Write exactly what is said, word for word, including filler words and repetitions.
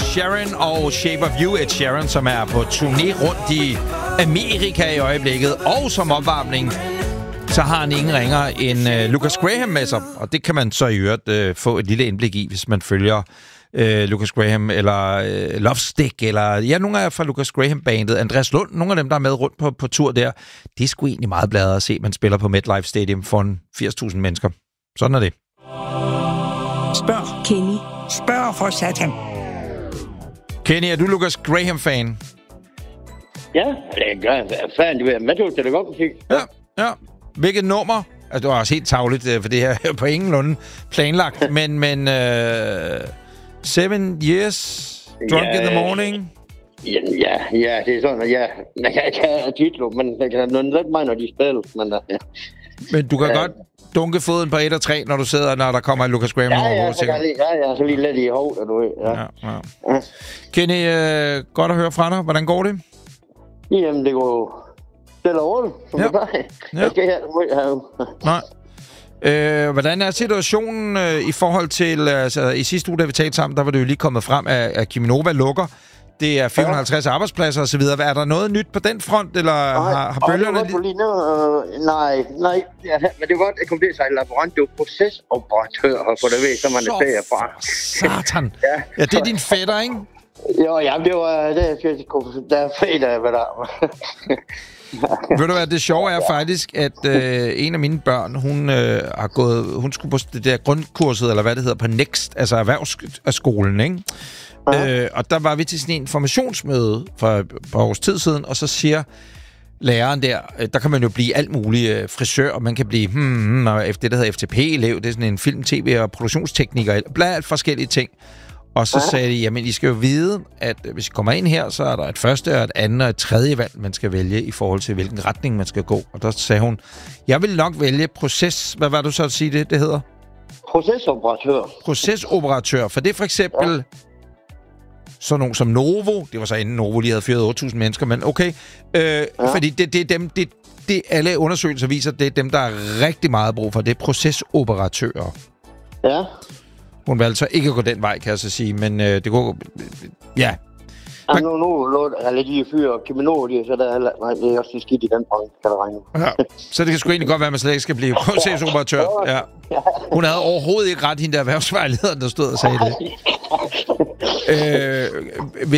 Sheeran og Shape of You. Ed Sheeran, som er på turné rundt i Amerika i øjeblikket. Og som opvarmning, så har han ingen ringer end uh, Lucas Graham med sig. Og det kan man så i øvrigt uh, få et lille indblik i, hvis man følger uh, Lucas Graham eller uh, Love Stick. Eller, ja, nogle af fra Lucas Graham-bandet. Andreas Lund, nogle af dem, der er med rundt på, på tur der. Det er sgu egentlig meget bladret at se, man spiller på MetLife Stadium for en firs tusind mennesker. Sådan er det. Spørg, Kenny. Spørg for satan. Kenny, er du Lucas Graham-fan? Ja, det gør jeg. Fan, du ved, hvad du til det godt musik? Ja, ja. Hvilket nummer? Altså, det var også helt tavligt, for det her er på ingenlunde planlagt. men, men... Uh, seven Years, Drunk ja, in the Morning... Ja, ja, ja, det er sådan, at ja, jeg kan ikke have titler, men jeg kan have lidt mig, når de spiller. Men, ja. men du kan ja. godt dunke foden på et og tre, når du sidder, når der kommer en Lucas Graham. Ja, ja, så kan lige, ja, ja, så lige lidt i hovedet, du ved. Ja. Ja, ja. Ja. Kenny, uh, godt at høre fra dig. Hvordan går det? Jamen, det går stille og roligt, som ja. det plejer. Ja. Jeg skal have Nej. Øh, hvordan er situationen øh, i forhold til... Altså, i sidste uge, da vi talte sammen, der var det jo lige kommet frem, at, at Cheminova lukker. Det er fire hundrede og halvtreds ja. arbejdspladser osv. Er der noget nyt på den front, eller nej, har, har bølgerne... Det lige nu, øh, nej, nej. Ja, men det var godt, at komme til at sige laborant. Det er jo procesoperatør, for det ved, så man er stedet fra. Satan. ja. ja, det er din fætter, ikke? Jo, ja, det var... Det, der er fredag, hvad der Ved du hvad, det sjove er faktisk, at øh, en af mine børn, hun øh, har gået... Hun skulle på det der grundkurset, eller hvad det hedder, på Next, altså erhvervsskolen, ikke? Ja. Øh, og der var vi til sådan en informationsmøde for et par års tid siden, og så siger læreren der, der kan man jo blive alt muligt frisør, og man kan blive hmm, og det, der hedder F T P-elev, det er sådan en film, tv og produktionstekniker, blandt forskellige ting. Og så ja. sagde de, jamen I skal jo vide, at hvis I kommer ind her, så er der et første og et andet og et tredje valg, man skal vælge i forhold til, hvilken retning man skal gå. Og der sagde hun, jeg vil nok vælge proces... Hvad var du så at sige det, det hedder? Procesoperatør. Procesoperatør, for det er for eksempel... Ja. Sådan nogen som Novo, det var så inden Novo lige havde fyret otte tusind mennesker, men okay. Øh, ja. Fordi det, det er dem, det, det alle undersøgelser viser, det er dem, der er rigtig meget brug for. Det er procesoperatører. Ja. Hun valgte så ikke at gå den vej, kan jeg så sige, men øh, det går... Ja. Ja, nu, nu lå der lidt i fyr og Cheminova, så der er, nej, det er også lidt skidt i den branche, kan der regne. Ja. Så det kan sgu egentlig godt være, at man slet ikke skal blive procesoperatør. Ja. Hun havde overhovedet ikke ret, hende der erhvervsvejlederen, der stod og sagde det. øh,